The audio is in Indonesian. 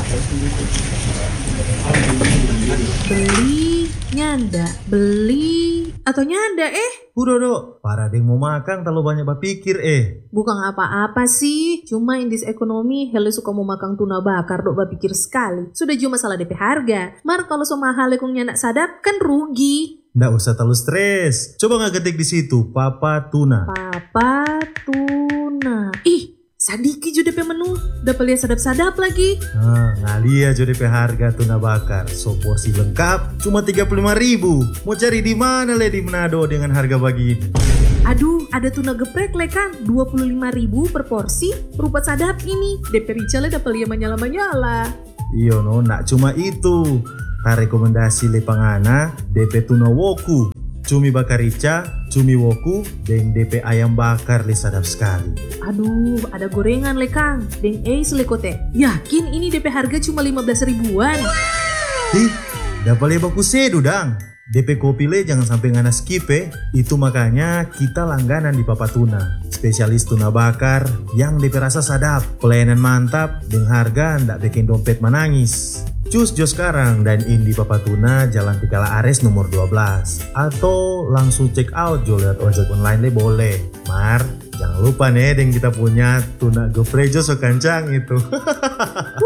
Beli, nyanda, beli, atau nyanda Udah dok, para deng mau makan terlalu banyak berpikir Bukan apa-apa sih, cuma in this economy, hele suka mau makan tuna bakar, dok berpikir sekali. Sudah cuma masalah DP harga. Mar kalau so mahal kong nyanak sadap, kan rugi. Nggak usah terlalu stres. Coba nggak ketik di situ, Papa Tuna. Papa Tuna. Ih, sadiki juga DP menu. Dapat lihat sadap-sadap lagi. Ngalia aja DP harga tuna bakar. So porsi lengkap cuma 35.000. Mau cari di mana le di Manado dengan harga begini? Aduh, ada tuna geprek le Kang, 25.000 per porsi. Rupa sadap ini. DP Richale dapat lihat menyala-menyala. Iyo no, nak cuma itu. Rekomendasi le pangana DP tuna woku, cumi bakar rica, cumi woku, dan DP ayam bakar le sadap sekali. Aduh, ada gorengan le Kang, dan selekote. Yakin ini DP harga cuma 15 ribuan? Ih, dapat le baku sedu dang. DP kopi le jangan sampai ngana skip Itu makanya kita langganan di Papa Tuna. Spesialis tuna bakar yang DP rasa sadap, pelayanan mantap, dan harga ndak bikin dompet menangis. Cus jo sekarang dan in di Papa Tuna Jalan Tikala Ares nomor 12. Atau langsung check out jo lewat ojek online le boleh. Mar, jangan lupa nih dengan kita punya tuna geprek jo so kancang itu.